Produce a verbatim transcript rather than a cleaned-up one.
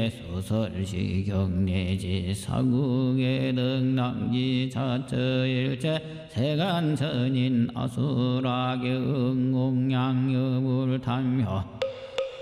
제 소설시 경례지 사국의 등랑지 자처일체 세간선인 아수라경 응공양여불 탐효